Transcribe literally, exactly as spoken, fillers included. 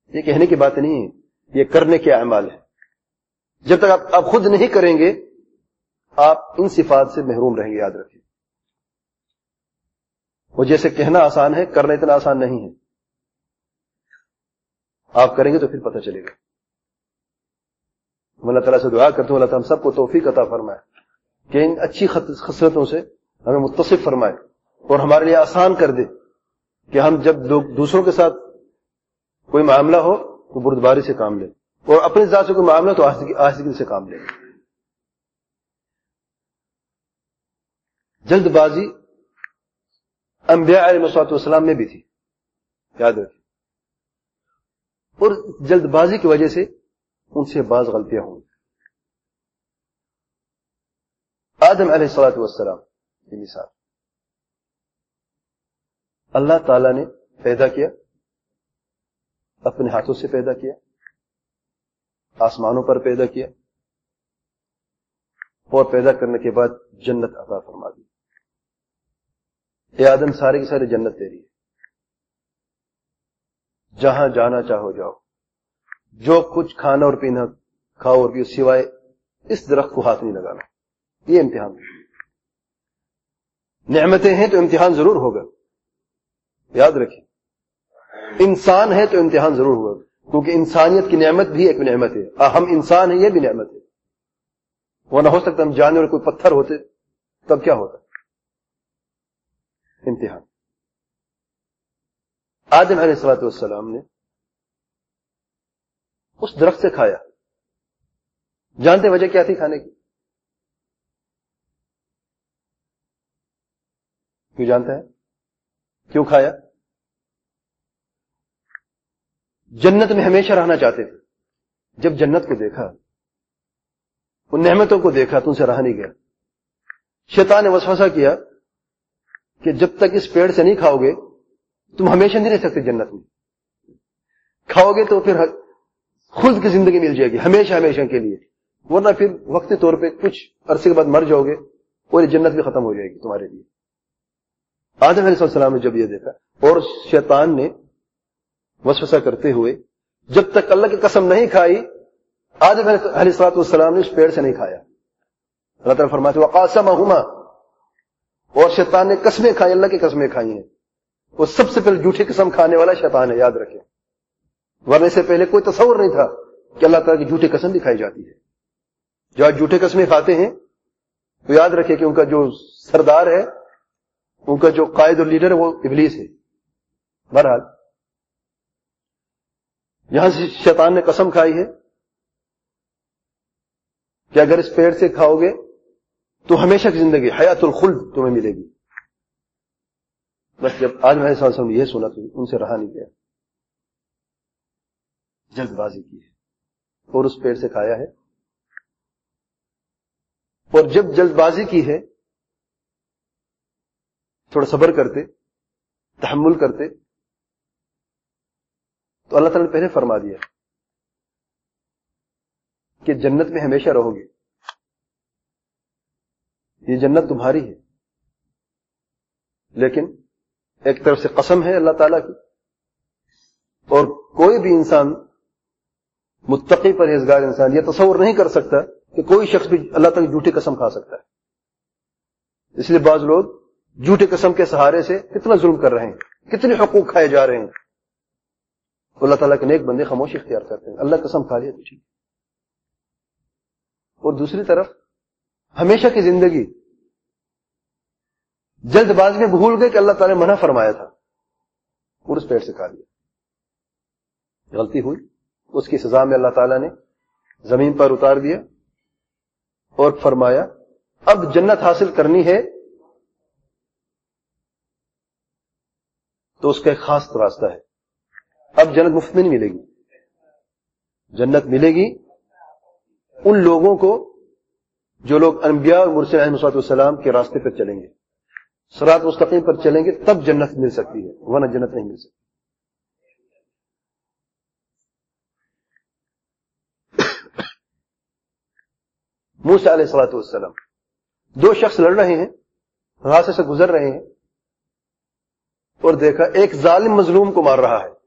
یہ کہنے کی بات نہیں ہے، یہ کرنے کے اعمال ہے. جب تک آپ, آپ خود نہیں کریں گے آپ ان صفات سے محروم رہیں گے. یاد رکھیں، وہ جیسے کہنا آسان ہے، کرنا اتنا آسان نہیں ہے. آپ کریں گے تو پھر پتہ چلے گا. اللہ تعالیٰ سے دعا کرتا ہوں اللہ تعالیٰ ہم سب کو توفیق عطا فرمائے کہ ان اچھی خصلتوں سے ہمیں متصف فرمائے اور ہمارے لیے آسان کر دے کہ ہم جب دوسروں کے ساتھ کوئی معاملہ ہو تو بردباری سے کام لیں، اور اپنی ذات سے کوئی معاملہ تو آہستگی سے کام لیں. جلد بازی انبیاء علیہ الصلوۃ والسلام میں بھی تھی، یاد رکھیں، اور جلد بازی کی وجہ سے ان سے بعض غلطیاں ہوں. آدم علیہ الصلوۃ والسلام کی مثال، اللہ تعالی نے پیدا کیا، اپنے ہاتھوں سے پیدا کیا، آسمانوں پر پیدا کیا، اور پیدا کرنے کے بعد جنت عطا فرما دی. اے آدم سارے کی سارے جنت تیری ہے، جہاں جانا چاہو جاؤ، جو کچھ کھانا اور پینا کھاؤ اور پیو، سوائے اس درخت کو ہاتھ نہیں لگانا. یہ امتحان ہے. نعمتیں ہیں تو امتحان ضرور ہوگا، یاد رکھیں. انسان ہے تو امتحان ضرور ہوگا، کیونکہ انسانیت کی نعمت بھی ایک نعمت ہے. ہم انسان ہیں، یہ بھی نعمت ہے. وہ نہ ہو سکتا ہم جانور کوئی پتھر ہوتے تب کیا ہوتا. امتحان. آدم علیہ الصلوۃ والسلام نے اس درخت سے کھایا، جانتے وجہ کیا تھی کھانے کی؟ کیوں جانتا ہے کیوں کھایا؟ جنت میں ہمیشہ رہنا چاہتے تھے. جب جنت کو دیکھا، ان نعمتوں کو دیکھا تو ان سے رہا نہیں گیا. شیطان نے وسوسہ کیا کہ جب تک اس پیڑ سے نہیں کھاؤ گے تم ہمیشہ نہیں رہ سکتے جنت میں. کھاؤ گے تو پھر خود کی زندگی مل جائے گی ہمیشہ ہمیشہ کے لیے، ورنہ پھر وقتی طور پہ کچھ عرصے کے بعد مر جاؤ گے اور یہ جنت بھی ختم ہو جائے گی تمہارے لیے. آدم علیہ السلام نے جب یہ دیکھا، اور شیطان نے وسوسہ کرتے ہوئے جب تک اللہ کی قسم نہیں کھائی، آدم علیہ السلام نے اس پیڑ سے نہیں کھایا. اللہ تعالیٰ فرماتے ہیں وَقَاسَمَهُمَا، اور شیطان نے قسمیں کھائی، اللہ کی قسمیں کھائی ہیں. وہ سب سے پہلے جھوٹی قسم کھانے والا شیطان ہے، یاد رکھیں. ورنہ سے پہلے کوئی تصور نہیں تھا کہ اللہ تعالیٰ کی جھوٹی قسم بھی کھائی جاتی ہے. جو آج جھوٹے قسمیں کھاتے ہیں تو یاد رکھیں کہ ان کا جو سردار ہے، ان کا جو قائد اور لیڈر ہے، وہ ابلیس ہے. بہرحال یہاں سے شیطان نے قسم کھائی ہے کہ اگر اس پیڑ سے کھاؤ گے تو ہمیشہ کی زندگی، حیات الخلد تمہیں ملے گی. بس جب آدم علیہ السلام نے یہ سنا تو ان سے رہا نہیں گیا، جلد بازی کی ہے اور اس پیڑ سے کھایا ہے. اور جب جلد بازی کی ہے تھوڑا صبر کرتے، تحمل کرتے، تو اللہ تعالیٰ نے پہلے فرما دیا کہ جنت میں ہمیشہ رہو گے، یہ جنت تمہاری ہے. لیکن ایک طرف سے قسم ہے اللہ تعالیٰ کی، اور کوئی بھی انسان، متقی پرہیزگار انسان، یہ تصور نہیں کر سکتا کہ کوئی شخص بھی اللہ تعالیٰ کی جھوٹی قسم کھا سکتا ہے. اس لیے بعض لوگ جھوٹی قسم کے سہارے سے کتنا ظلم کر رہے ہیں، کتنے حقوق کھائے جا رہے ہیں. اللہ تعالیٰ کے نیک بندے خاموشی اختیار کرتے ہیں، اللہ قسم کھا لیا تو ٹھیک. اور دوسری طرف ہمیشہ کی زندگی، جلد بازی میں بھول گئے کہ اللہ تعالیٰ نے منع فرمایا تھا اور اس پیڑ سے کھا لیا. غلطی ہوئی، اس کی سزا میں اللہ تعالیٰ نے زمین پر اتار دیا اور فرمایا اب جنت حاصل کرنی ہے تو اس کا ایک خاص راستہ ہے. اب جنت مفت میں نہیں ملے گی، جنت ملے گی ان لوگوں کو جو لوگ انبیاء اور مرسلین علیہ السلام کے راستے پر چلیں گے، صراط مستقیم پر چلیں گے، تب جنت مل سکتی ہے، ورنہ جنت نہیں مل سکتی. موسیٰ علیہ الصلوۃ والسلام، دو شخص لڑ رہے ہیں، راستے سے گزر رہے ہیں، اور دیکھا ایک ظالم مظلوم کو مار رہا ہے.